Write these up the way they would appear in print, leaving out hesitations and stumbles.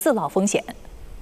自涝风险。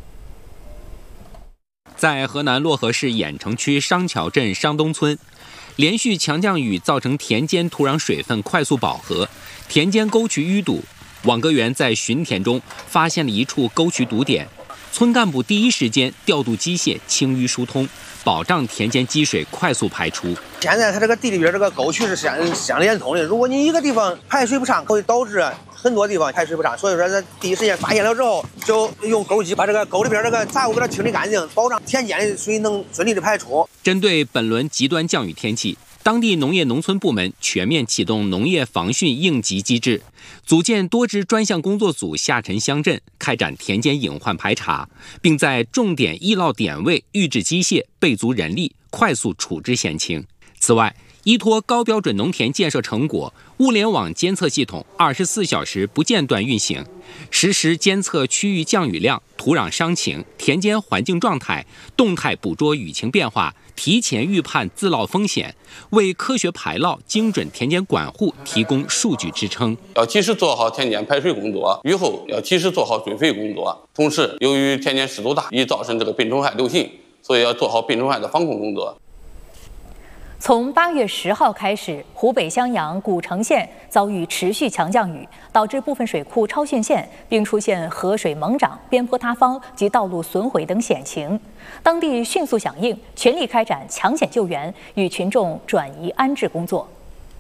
在河南漯河市郾城区商桥镇商东村，连续强降雨造成田间土壤水分快速饱和，田间沟渠淤堵。网格员在巡田中发现了一处沟渠堵点，村干部第一时间调度机械清淤疏通，保障田间积水快速排出。 现在它这个地里边这个沟渠是相连通的，如果你一个地方排水不畅，会导致很多地方排水不畅。所以说，在第一时间发现了之后，就用沟机把这个沟里边这个杂物给它清理干净，保障田间的水能顺利的排出。 针对本轮极端降雨天气，当地农业农村部门全面启动农业防汛应急机制，组建多支专项工作组下沉乡镇，开展田间隐患排查，并在重点易涝点位预置机械，备足人力，快速处置险情。此外，依托高标准农田建设成果，物联网监测系统24小时不间断运行，实时监测区域降雨量、土壤伤情、田间环境状态，动态捕捉雨情变化，提前预判自涝风险，为科学排涝、精准田间管护提供数据支撑。 要及时做好田间排水工作，雨后要及时做好追肥工作。同时，由于田间湿度大，易造成这个病虫害流行，所以要做好病虫害的防控工作。 从8月10号开始，湖北襄阳古城县遭遇持续强降雨，导致部分水库超汛线，并出现河水猛涨、边坡塌方及道路损毁等险情。当地迅速响应，全力开展抢险救援与群众转移安置工作。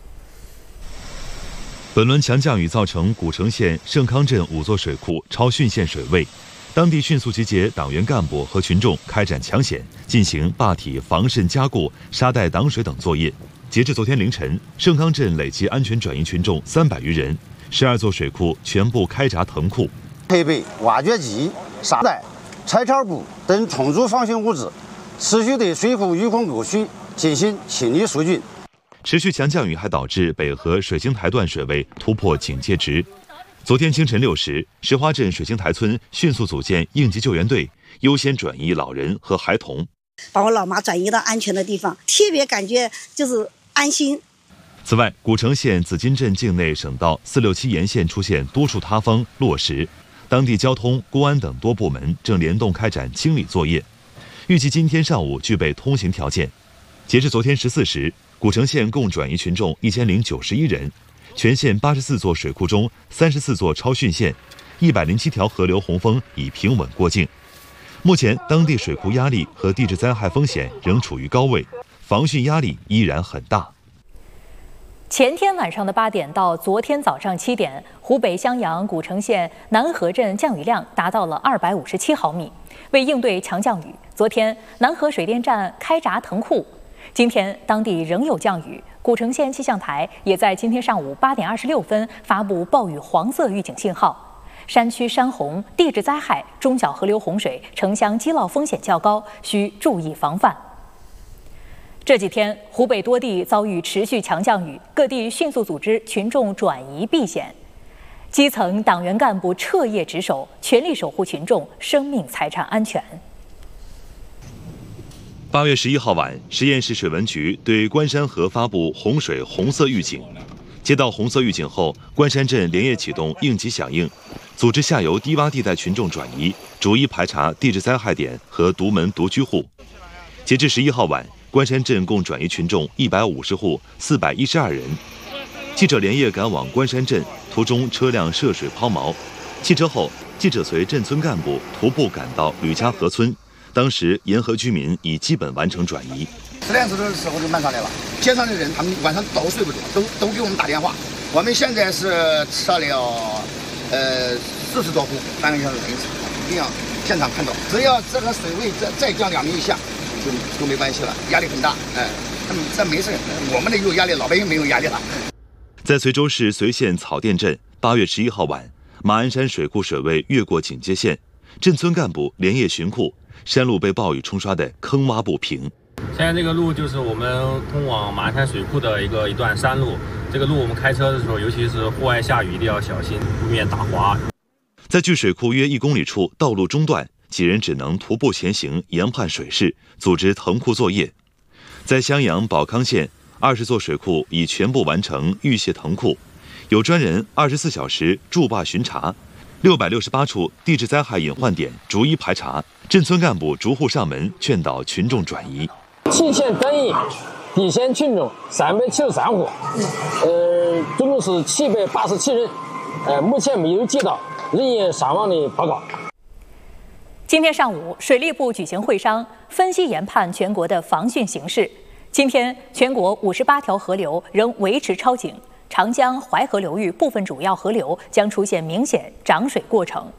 本轮强降雨造成古城县盛康镇5座水库超汛线水位。当地迅速集结党员干部和群众开展抢险，进行坝体防渗加固、沙袋挡水等作业。截至昨天凌晨，盛康镇累计安全转移群众300余人，12座水库全部开闸腾库， 配备挖掘机、沙袋、拆槽布等充足防汛物资，持续对水库淤孔沟渠进行清理疏浚。 持续强降雨还导致北河水晶台段水位突破警戒值。昨天清晨6时，石花镇水晶台村迅速组建应急救援队，优先转移老人和孩童， 把我老妈转移到安全的地方，特别感觉就是安心。 此外，古城县紫金镇境内省道467沿线出现多处塌方落石，当地交通、公安等多部门正联动开展清理作业，预计今天上午具备通行条件。截至昨天14时，古城县共转移群众1091人。全县84座水库中，34座超汛线，107条河流洪峰已平稳过境。目前，当地水库压力和地质灾害风险仍处于高位，防汛压力依然很大。 前天晚上的8点到昨天早上7点，湖北襄阳古城县南河镇降雨量达到了257毫米。为应对强降雨，昨天南河水电站开闸腾库。今天当地仍有降雨，古城县气象台也在今天上午8点26分发布暴雨黄色预警信号，山区山洪、地质灾害、中小河流洪水、城乡积涝风险较高，需注意防范。这几天，湖北多地遭遇持续强降雨，各地迅速组织群众转移避险，基层党员干部彻夜值守，全力守护群众生命财产安全。 8月11号晚，十堰市水文局对关山河发布洪水红色预警。接到红色预警后，关山镇连夜启动应急响应，组织下游低洼地带群众转移，逐一排查地质灾害点和独门独居户。截至11号晚，关山镇共转移群众150户，412人。记者连夜赶往关山镇，途中车辆涉水抛锚。弃车后，记者随镇村干部徒步赶到吕家河村。当时沿河居民已基本完成转移。 10点多的时候就满上来了，街上的人他们晚上都睡不着，都给我们打电话。我们现在是撤了40多户，3个小时人次，一定要现场看到。只要这个水位再降2米以下，就没关系了，压力很大。这没事，我们的有压力，老百姓没有压力了。 在随州市随县草甸镇，8月11号晚，马鞍山水库水位越过警戒线，镇村干部连夜巡库。山路被暴雨冲刷的坑洼不平。 现在这个路就是我们通往马鞍山水库的一段山路。这个路我们开车的时候，尤其是户外下雨，一定要小心，路面打滑。 在距水库约1公里处，道路中断，几人只能徒步前行，研判水势，组织腾库作业。在襄阳保康县，20座水库已全部完成预卸腾库，有专人24小时驻坝巡查。 668处地质灾害隐患点逐一排查，镇村干部逐户上门劝导群众转移。 提前等应地县群众373户，总共是787人，目前没有接到人员伤亡的报告。 今天上午，水利部举行会商，分析研判全国的防汛形势。今天，全国58条河流仍维持超警，长江、淮河流域部分主要河流将出现明显涨水过程。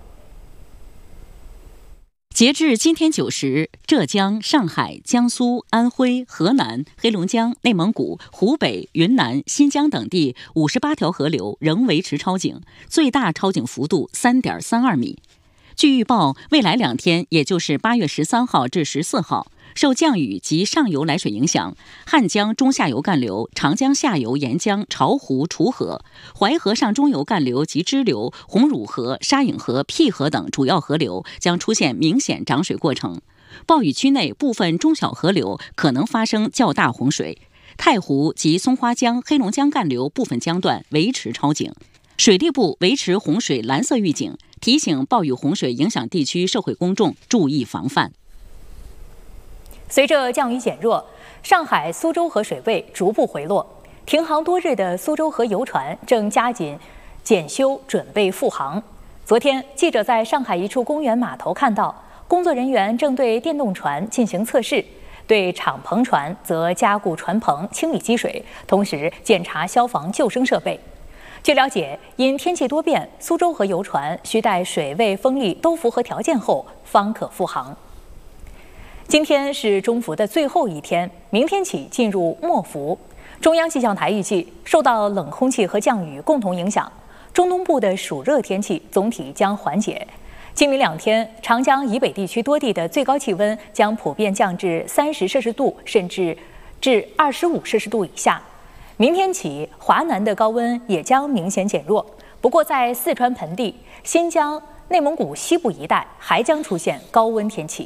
截至今天9时，浙江、上海、江苏、安徽、河南、黑龙江、内蒙古、湖北、云南、新疆等地58条河流仍维持超警，最大超警幅度3.32米。据预报，未来2天，也就是8月13号至14号，受降雨及上游来水影响，汉江中下游干流、长江下游沿江巢湖、楚河、淮河上中游干流及支流、红乳河、沙隐河、辟河等主要河流将出现明显涨水过程。暴雨区内部分中小河流可能发生较大洪水。太湖及松花江、黑龙江干流部分江段维持超警。水利部维持洪水蓝色预警，提醒暴雨洪水影响地区社会公众注意防范。 随着降雨减弱，上海、苏州河水位逐步回落。停航多日的苏州河游船正加紧检修，准备复航。昨天，记者在上海一处公园码头看到，工作人员正对电动船进行测试，对敞篷船则加固船棚、清理积水，同时检查消防救生设备。据了解，因天气多变，苏州河游船需待水位、风力都符合条件后方可复航。今天是中伏的最后一天，明天起进入末伏。中央气象台预计，受到冷空气和降雨共同影响，中东部的暑热天气总体将缓解。今明2天，长江以北地区多地的最高气温将普遍降至30摄氏度，甚至至25摄氏度以下。明天起，华南的高温也将明显减弱。不过，在四川盆地、新疆、内蒙古西部一带还将出现高温天气。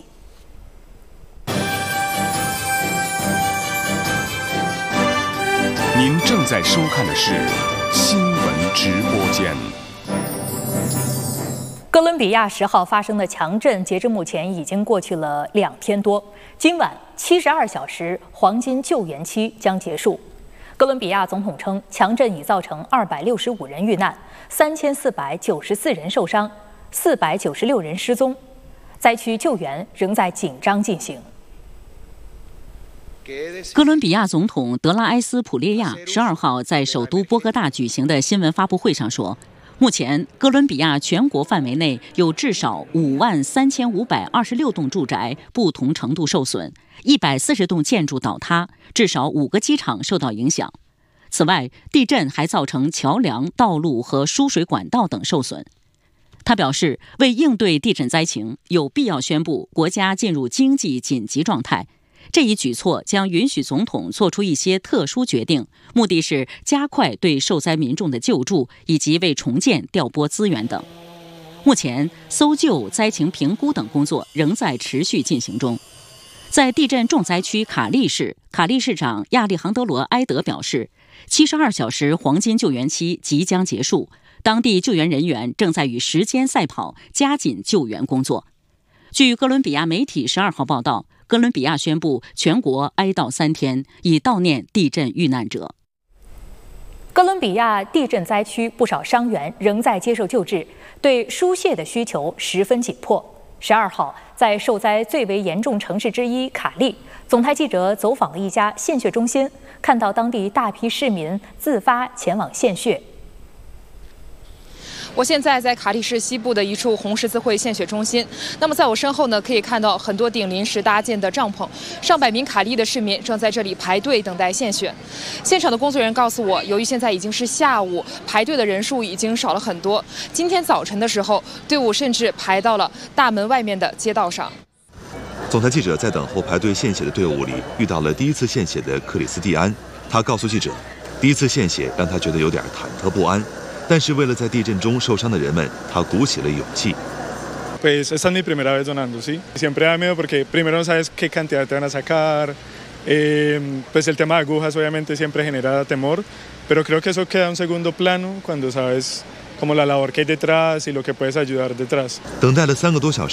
您正在收看的是新闻直播间。 哥伦比亚10号发生的强震，截至目前已经过去了2天多。今晚72小时黄金救援期将结束。哥伦比亚总统称，强震已造成265人遇难，3494人受伤，496人失踪，灾区救援仍在紧张进行。 哥伦比亚总统德拉埃斯普列亚12号在首都波哥大举行的新闻发布会上说，目前哥伦比亚全国范围内有至少53526栋住宅不同程度受损，140栋建筑倒塌，至少5个机场受到影响。此外，地震还造成桥梁、道路和输水管道等受损。他表示，为应对地震灾情，有必要宣布国家进入经济紧急状态。这一举措将允许总统做出一些特殊决定，目的是加快对受灾民众的救助，以及为重建调拨资源等。目前，搜救、灾情评估等工作仍在持续进行中。在地震重灾区卡利市，卡利市长亚历杭德罗·埃德表示，72小时黄金救援期即将结束，当地救援人员正在与时间赛跑，加紧救援工作。据哥伦比亚媒体12号报道，哥伦比亚宣布全国哀悼3天，以悼念地震遇难者。 哥伦比亚地震灾区不少伤员仍在接受救治，对输血的需求十分紧迫。12号，在受灾最为严重城市之一卡利，总台记者走访了一家献血中心，看到当地大批市民自发前往献血。 我现在在卡利市西部的一处红十字会献血中心。那么在我身后呢，可以看到很多顶临时搭建的帐篷，上百名卡利的市民正在这里排队等待献血。现场的工作人员告诉我，由于现在已经是下午，排队的人数已经少了很多。今天早晨的时候，队伍甚至排到了大门外面的街道上。 总台记者在等候排队献血的队伍里遇到了第一次献血的克里斯蒂安，他告诉记者，第一次献血让他觉得有点忐忑不安。但是为了在地震中受伤的人们，他鼓起了勇气。 Pues esta es mi primera vez donando, sí. Siempre da miedo porque primero no sabes qué cantidad te van a sacar. Pues el tema de agujas obviamente siempre genera temor, pero creo que eso queda en un segundo plano cuando sabes como la labor que hay detrás y lo que puedes ayudar detrás。 等待了3个多小时。